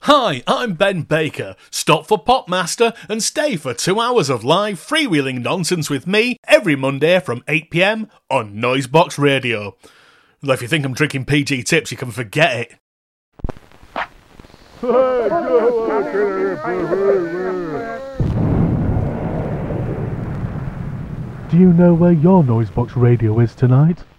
Hi, I'm Ben Baker. Stop for Popmaster and stay for 2 hours of live freewheeling nonsense with me every Monday from 8 PM on Noisebox Radio. Though if you think I'm drinking PG tips, you can forget it. Do you know where your Noisebox Radio is tonight?